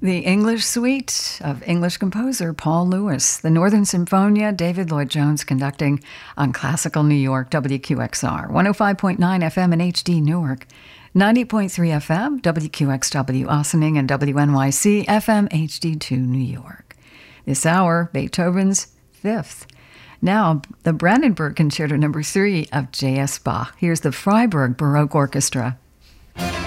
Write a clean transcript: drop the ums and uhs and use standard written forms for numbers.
The English Suite of English composer Paul Lewis. The Northern Symphonia, David Lloyd Jones conducting on Classical New York, WQXR, 105.9 FM in HD Newark, 90.3 FM, WQXW Ossining, and WNYC FM HD2 New York. This hour, Beethoven's Fifth. Now, the Brandenburg Concerto No. 3 of J.S. Bach. Here's the Freiburg Baroque Orchestra.